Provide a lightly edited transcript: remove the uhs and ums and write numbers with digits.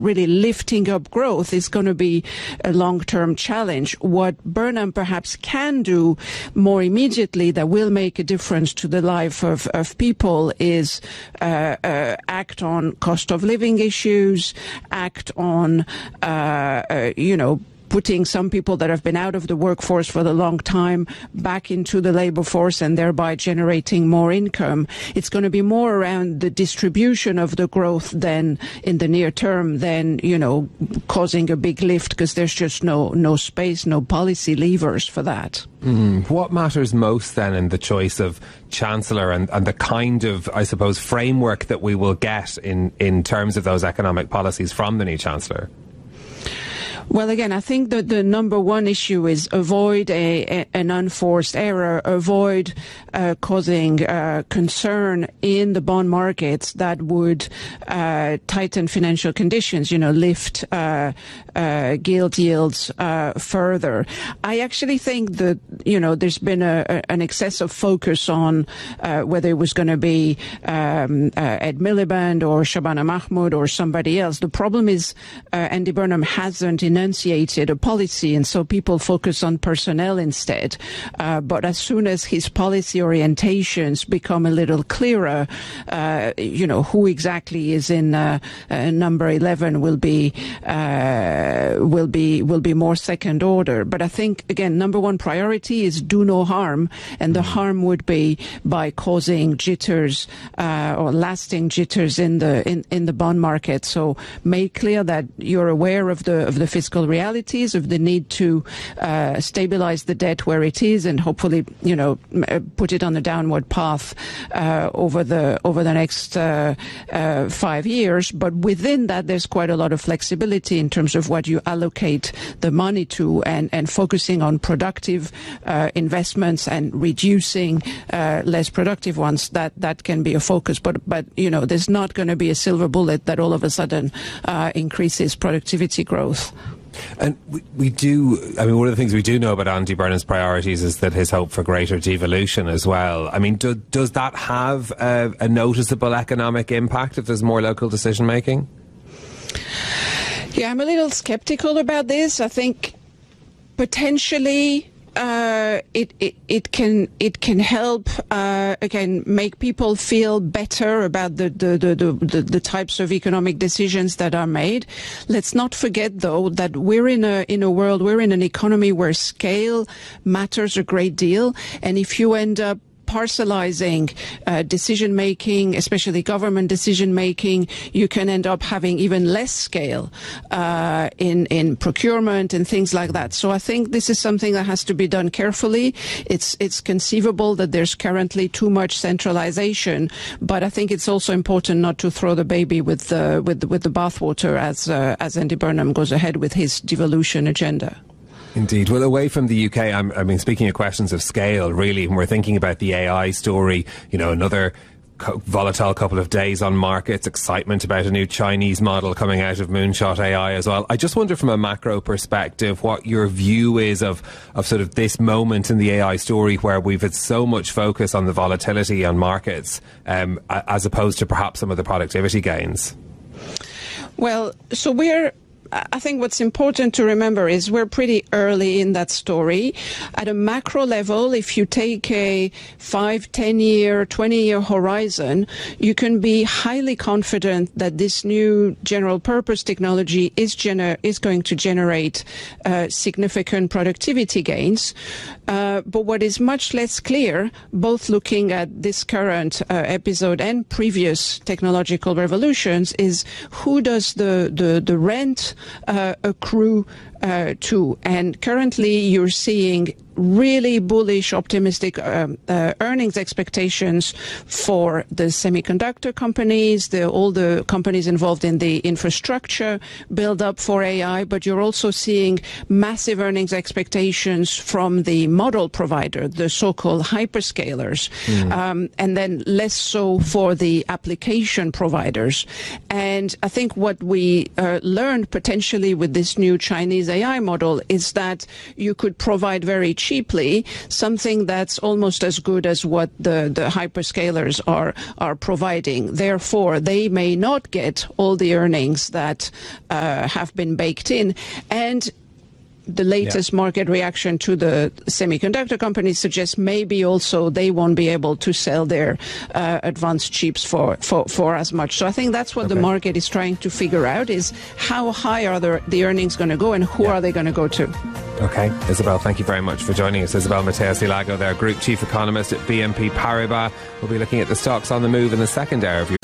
really lifting up growth is going to be a long-term challenge. What Burnham perhaps can do more immediately that will make a difference to the life of people is act on cost of living issues, act on, putting some people that have been out of the workforce for a long time back into the labor force and thereby generating more income. It's going to be more around the distribution of the growth than in the near term than, causing a big lift, because there's just no space, no policy levers for that. What matters most then in the choice of Chancellor and the kind of, I suppose, framework that we will get in terms of those economic policies from the new Chancellor? Well, again, I think that the number one issue is avoid an unforced error, avoid causing concern in the bond markets that would tighten financial conditions, lift gilt yields further. I actually think that, there's been an excessive focus on whether it was going to be Ed Miliband or Shabana Mahmood or somebody else. The problem is Andy Burnham hasn't enunciated a policy, and so people focus on personnel instead. But as soon as his policy orientations become a little clearer, who exactly is in number 11 will be more second order. But I think, again, number one priority is do no harm, and the harm would be by causing jitters or lasting jitters in the bond market. So make clear that you're aware of the fiscal realities, of the need to stabilize the debt where it is, and hopefully, put it on a downward path over the next 5 years. But within that, there's quite a lot of flexibility in terms of what you allocate the money to, and focusing on productive investments and reducing less productive ones. That can be a focus. But there's not going to be a silver bullet that all of a sudden increases productivity growth. And we do, one of the things we do know about Andy Burnham's priorities is that his hope for greater devolution as well. Does that have a noticeable economic impact if there's more local decision making? Yeah, I'm a little skeptical about this. I think potentially it can help again make people feel better about the types of economic decisions that are made. Let's not forget, though, that we're in an economy where scale matters a great deal, and if you end up parcelizing decision-making, especially government decision-making, you can end up having even less scale in procurement and things like that. So I think this is something that has to be done carefully. It's conceivable that there's currently too much centralization, but I think it's also important not to throw the baby with the bathwater as Andy Burnham goes ahead with his devolution agenda. Indeed. Well, away from the UK, speaking of questions of scale, really, when we're thinking about the AI story, another volatile couple of days on markets, excitement about a new Chinese model coming out of Moonshot AI as well. I just wonder from a macro perspective what your view is of sort of this moment in the AI story where we've had so much focus on the volatility on markets as opposed to perhaps some of the productivity gains. Well, I think what's important to remember is we're pretty early in that story. At a macro level, if you take a 5, 10-year, 20-year horizon, you can be highly confident that this new general-purpose technology is going to generate significant productivity gains. But what is much less clear, both looking at this current episode and previous technological revolutions, is who does the rent accrue to. And currently you're seeing really bullish, optimistic earnings expectations for the semiconductor companies, all the companies involved in the infrastructure build-up for AI, but you're also seeing massive earnings expectations from the model provider, the so-called hyperscalers, and then less so for the application providers. And I think what we learned potentially with this new Chinese AI model is that you could provide very cheaply something that's almost as good as what the hyperscalers are providing. Therefore, they may not get all the earnings that have been baked in. And the latest market reaction to the semiconductor companies suggests maybe also they won't be able to sell their advanced chips for as much. So I think that's what the market is trying to figure out, is how high are the earnings going to go and who are they going to go to. Okay, Isabel, thank you very much for joining us. Isabel Mateo-Silagho, their Group Chief Economist at BNP Paribas. We'll be looking at the stocks on the move in the second hour of